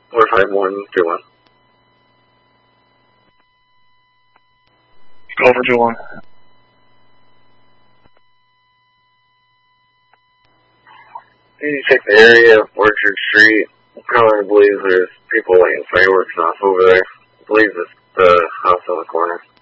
45121. Go for 21. Did you check the area of Orchard Street? I currently believe there's people lighting fireworks off over there. I believe it's the house on the corner.